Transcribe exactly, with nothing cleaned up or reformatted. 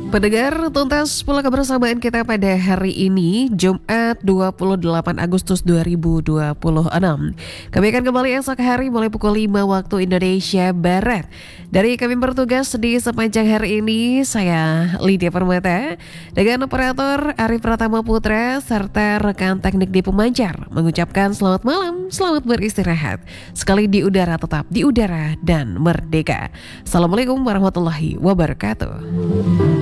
Pendengar, tuntas pula kebersamaan kita pada hari ini, Jumat dua puluh delapan Agustus dua ribu dua puluh enam. Kami akan kembali esok hari mulai pukul lima waktu Indonesia Barat. Dari kami bertugas di sepanjang hari ini, saya Lydia Permata dengan operator Arif Pratama Putra serta rekan teknik di pemancar mengucapkan selamat malam, selamat beristirahat. Sekali di udara tetap di udara dan merdeka. Assalamualaikum warahmatullahi wabarakatuh.